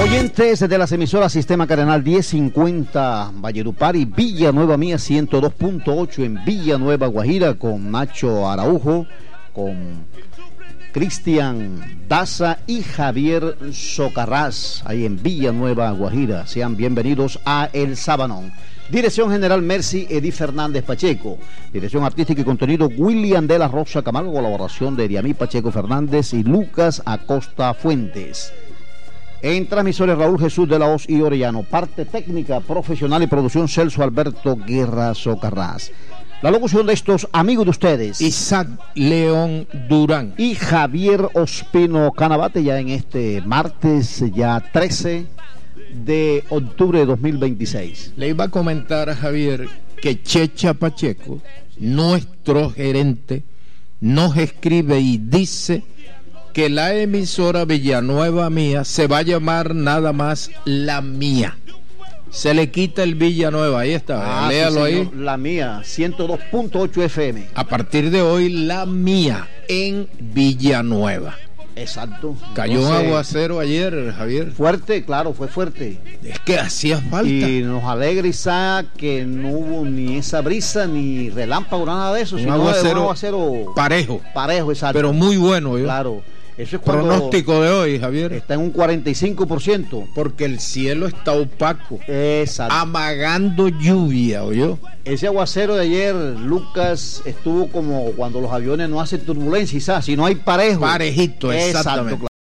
Oyentes de las emisoras Sistema Cardenal 1050 Valledupar y Villanueva Mía 102.8 en Villanueva, Guajira, con Nacho Araujo, con Cristian Daza y Javier Socarrás, ahí en Villanueva, Guajira. Sean bienvenidos a El Sabanón. Dirección General Mercy Edith Fernández Pacheco. Dirección Artística y Contenido William de la Rosa Camargo. Colaboración de Diamí Pacheco Fernández y Lucas Acosta Fuentes. En transmisores Raúl Jesús de la Hoz y Orellano. Parte técnica, profesional y producción Celso Alberto Guerra Socarrás. La locución de estos amigos de ustedes, Isaac León Durán y Javier Ospino Canabate, ya en este martes, ya 13 de octubre de 2026. Le iba a comentar a Javier que Checha Pacheco, nuestro gerente, nos escribe y dice que la emisora Villanueva Mía se va a llamar nada más La Mía. Se le quita el Villanueva, ahí está, léalo sí, ahí. La Mía, 102.8 FM. A partir de hoy, La Mía en Villanueva. Exacto. Cayó un aguacero ayer, Javier. Fuerte, claro, fue fuerte. Es que hacía falta. Y nos alegra, Isaac, que no hubo ni esa brisa, ni relámpago, nada de eso. Un sino aguacero parejo. Parejo, exacto. Pero muy bueno, ¿yo? Claro. Eso es cuando pronóstico de hoy, Javier. Está en un 45%. Porque el cielo está opaco. Exacto. Amagando lluvia, ¿oyó? Ese aguacero de ayer, Lucas, estuvo como cuando los aviones no hacen turbulencia, quizás, si no hay parejo. Parejito, exactamente. Exacto, claro.